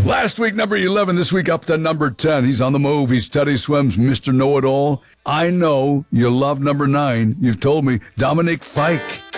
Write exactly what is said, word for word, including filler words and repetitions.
Last week, number eleven. This week, up to number ten. He's on the move. He's Teddy Swims, Mister Know-It-All. I know you love number nine. You've told me. Dominic Fike.